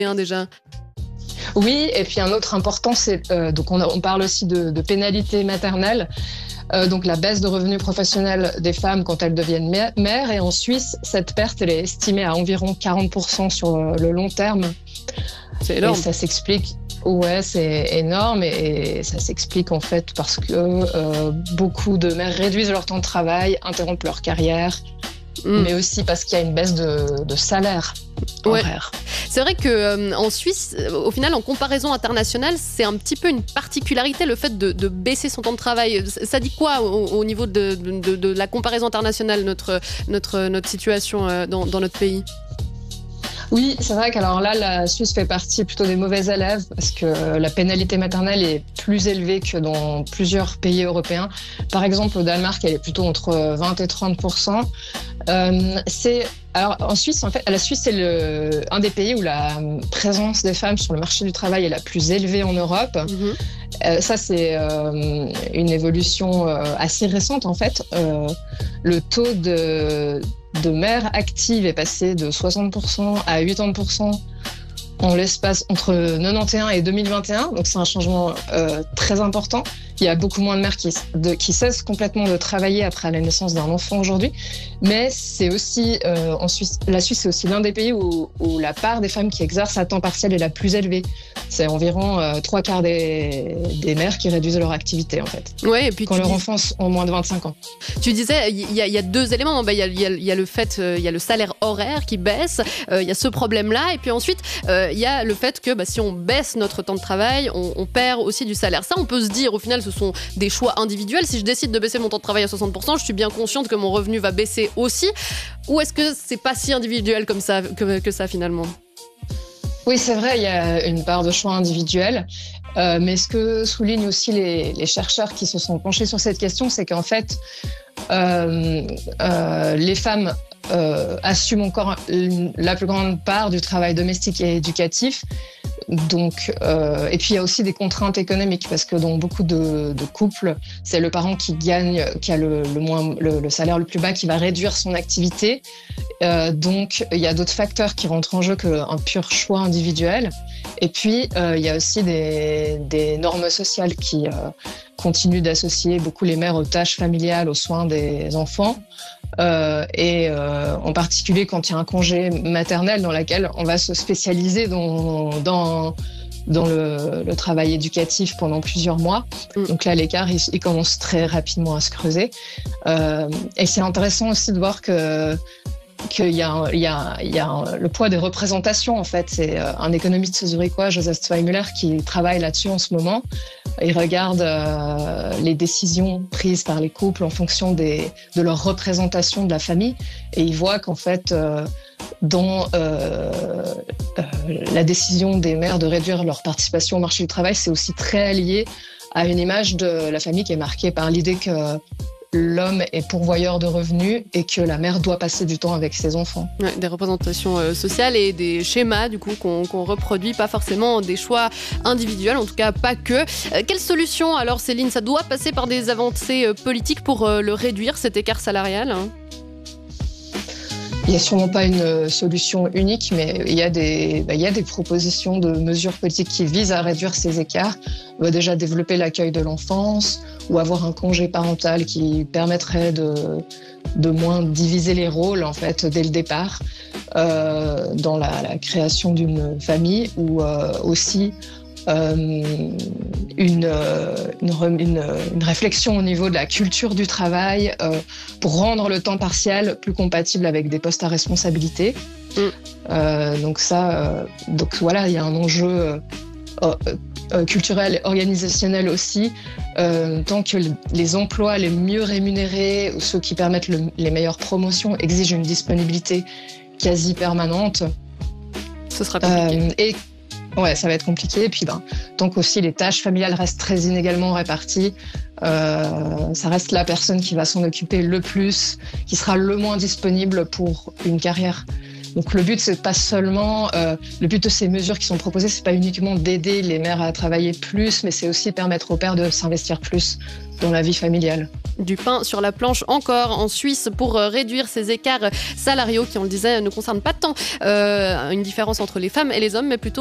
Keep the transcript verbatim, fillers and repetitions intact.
hein, déjà. Oui, et puis un autre important, c'est euh, donc on, a, on parle aussi de, de pénalité maternelle, euh, donc la baisse de revenus professionnels des femmes quand elles deviennent mères. Et en Suisse, cette perte elle est estimée à environ quarante pour cent sur le long terme. C'est énorme. Et ça s'explique. Ouais, c'est énorme et, et ça s'explique en fait parce que euh, beaucoup de mères réduisent leur temps de travail, interrompent leur carrière, mm. mais aussi parce qu'il y a une baisse de, de salaire horaire. Ouais. C'est vrai qu'en euh, Suisse, au final, en comparaison internationale, c'est un petit peu une particularité le fait de, de baisser son temps de travail. Ça dit quoi au, au niveau de, de, de la comparaison internationale, notre, notre, notre situation euh, dans, dans notre pays ? Oui, c'est vrai qu'alors là, la Suisse fait partie plutôt des mauvais élèves parce que la pénalité maternelle est plus élevée que dans plusieurs pays européens. Par exemple, au Danemark, elle est plutôt entre vingt et trente pour cent. Euh, c'est, alors, en Suisse, en fait, la Suisse, c'est le, un des pays où la présence des femmes sur le marché du travail est la plus élevée en Europe. Mmh. Euh, ça, c'est euh, une évolution euh, assez récente, en fait. Euh, le taux de de mères actives est passé de soixante pour cent à quatre-vingts pour cent en l'espace entre quatre-vingt-onze et deux mille vingt et un. Donc c'est un changement euh, très important. Il y a beaucoup moins de mères qui, de, qui cessent complètement de travailler après la naissance d'un enfant aujourd'hui. Mais c'est aussi, euh, en Suisse, la Suisse, c'est aussi l'un des pays où, où la part des femmes qui exercent à temps partiel est la plus élevée. C'est environ euh, trois quarts des, des mères qui réduisent leur activité, en fait. Ouais, et puis quand leurs dis... enfants ont moins de vingt-cinq ans. Tu disais, il y, y a deux éléments. Il y, y, y a le fait, il euh, y a le salaire horaire qui baisse. Il euh, y a ce problème-là. Et puis ensuite, il euh, y a le fait que bah, si on baisse notre temps de travail, on, on perd aussi du salaire. Ça, on peut se dire, au final, ce sont des choix individuels. Si je décide de baisser mon temps de travail à soixante pour cent, je suis bien consciente que mon revenu va baisser aussi. Ou est-ce que c'est pas si individuel comme ça, que, que ça finalement ? Oui, c'est vrai, il y a une part de choix individuel. Euh, mais ce que soulignent aussi les, les chercheurs qui se sont penchés sur cette question, c'est qu'en fait, euh, euh, les femmes euh, assument encore une, la plus grande part du travail domestique et éducatif. Donc, euh, et puis il y a aussi des contraintes économiques parce que dans beaucoup de, de couples, c'est le parent qui gagne, qui a le, le, moins, le, le salaire le plus bas, qui va réduire son activité. Euh, donc, il y a d'autres facteurs qui rentrent en jeu qu'un pur choix individuel. Et puis, euh, il y a aussi des, des normes sociales qui euh, continuent d'associer beaucoup les mères aux tâches familiales, aux soins des enfants. Euh, et euh, en particulier quand il y a un congé maternel dans lequel on va se spécialiser dans, dans, dans le, le travail éducatif pendant plusieurs mois. Mmh. Donc là, l'écart, il, il commence très rapidement à se creuser. Euh, et c'est intéressant aussi de voir que qu'il y a, il y a, il y a le poids des représentations, en fait. C'est un économiste zurichois, Joseph Zweimüller, qui travaille là-dessus en ce moment. Il regarde euh, les décisions prises par les couples en fonction des, de leur représentation de la famille. Et il voit qu'en fait, euh, dans euh, euh, la décision des mères de réduire leur participation au marché du travail, c'est aussi très lié à une image de la famille qui est marquée par l'idée que l'homme est pourvoyeur de revenus et que la mère doit passer du temps avec ses enfants. Ouais, des représentations euh, sociales et des schémas du coup qu'on, qu'on reproduit, pas forcément des choix individuels, en tout cas pas que. Euh, quelle solution alors, Céline ? Ça doit passer par des avancées euh, politiques pour euh, le réduire, cet écart salarial, hein ? Il n'y a sûrement pas une solution unique, mais il y a des, bah, il y a des propositions de mesures politiques qui visent à réduire ces écarts. On va déjà développer l'accueil de l'enfance ou avoir un congé parental qui permettrait de, de moins diviser les rôles en fait dès le départ euh, dans la, la création d'une famille ou euh, aussi Euh, une, une, une, une réflexion au niveau de la culture du travail euh, pour rendre le temps partiel plus compatible avec des postes à responsabilité. Mm. Euh, donc ça, euh, donc voilà, il y a un enjeu euh, euh, culturel et organisationnel aussi. Euh, tant que les emplois les mieux rémunérés ou ceux qui permettent le, les meilleures promotions exigent une disponibilité quasi permanente. Ce sera compliqué. Euh, et Ouais, ça va être compliqué. Et puis, ben, tant qu'aussi les tâches familiales restent très inégalement réparties, euh, ça reste la personne qui va s'en occuper le plus, qui sera le moins disponible pour une carrière. Donc, le but, c'est pas seulement, euh, le but de ces mesures qui sont proposées, c'est pas uniquement d'aider les mères à travailler plus, mais c'est aussi permettre aux pères de s'investir plus dans la vie familiale. Du pain sur la planche encore en Suisse pour euh, réduire ces écarts salariaux qui, on le disait, ne concernent pas tant euh, une différence entre les femmes et les hommes, mais plutôt